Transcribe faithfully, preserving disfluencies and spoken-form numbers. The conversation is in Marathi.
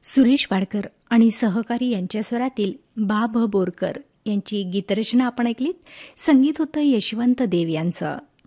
सुरेश वाडकर आणि सहकारी यांच्या स्वरातील बा भ बोरकर यांची गीतरचना आपण ऐकलीत. संगीत होतं यशवंत देव यांचं.